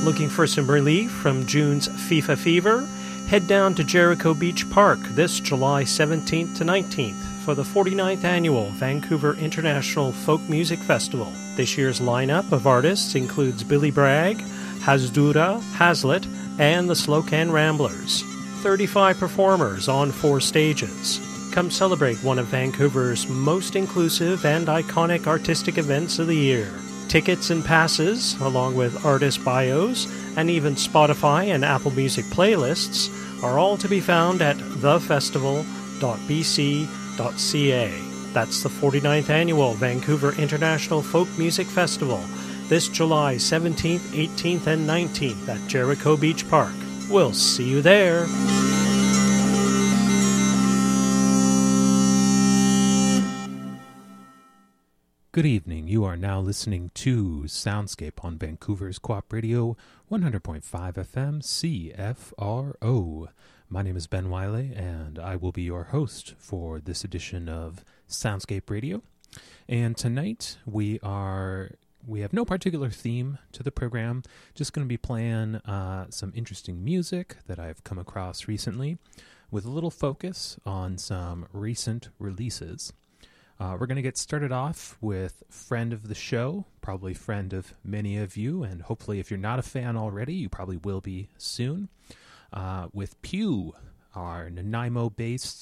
Looking for some relief from June's FIFA fever? Head down to Jericho Beach Park this July 17th to 19th for the 49th Annual Vancouver International Folk Music Festival. This year's lineup of artists includes Billy Bragg, Hasdura, Hazlitt, and the Slocan Ramblers. 35 performers on 4 stages. Come celebrate one of Vancouver's most inclusive and iconic artistic events of the year. Tickets and passes, along with artist bios, and even Spotify and Apple Music playlists, are all to be found at thefestival.bc.ca. That's the 49th Annual Vancouver International Folk Music Festival, this July 17th, 18th, and 19th at Jericho Beach Park. We'll see you there. Good evening. You are now listening to Soundscape on Vancouver's Co-op Radio 100.5 FM CFRO. My name is Ben Wiley, and I will be your host for this edition of Soundscape Radio. And tonight we have no particular theme to the program, just going to be playing some interesting music that I've come across recently with a little focus on some recent releases. We're going to get started off with friend of the show, probably friend of many of you, and hopefully if you're not a fan already, you probably will be soon, with Pew, our Nanaimo,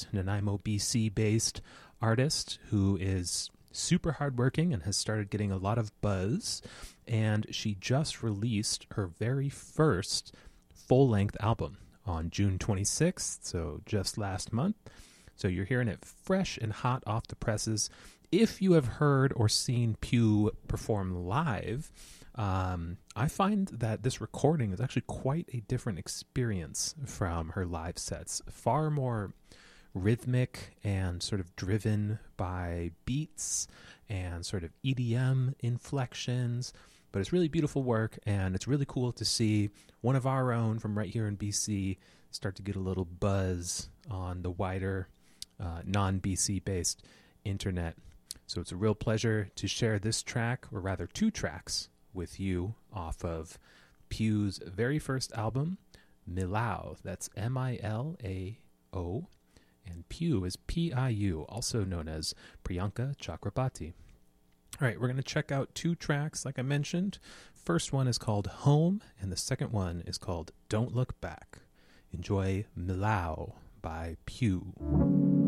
BC-based artist who is super hardworking and has started getting a lot of buzz, and she just released her very first full-length album on June 26th, so just last month. So you're hearing it fresh and hot off the presses. If you have heard or seen Pew perform live, I find that this recording is actually quite a different experience from her live sets. Far more rhythmic and sort of driven by beats and sort of EDM inflections. But it's really beautiful work, and it's really cool to see one of our own from right here in BC start to get a little buzz on the wider non-BC based internet. So it's a real pleasure to share this track, or rather 2 tracks, with you off of Pew's very first album, Milao. That's M-I-L-A-O, and Pew is P-I-U, also known as Priyanka Chakrabarti. All right, we're going to check out 2 tracks, like I mentioned. First one is called Home, and the second one is called Don't Look Back. Enjoy Milao by Pew.